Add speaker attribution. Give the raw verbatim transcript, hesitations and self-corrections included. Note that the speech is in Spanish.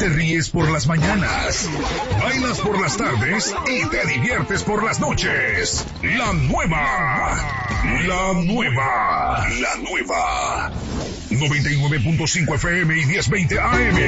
Speaker 1: Te ríes por las mañanas, bailas por las tardes y te diviertes por las noches. La nueva, la nueva, la nueva. noventa y nueve punto cinco F M y diez veinte A M.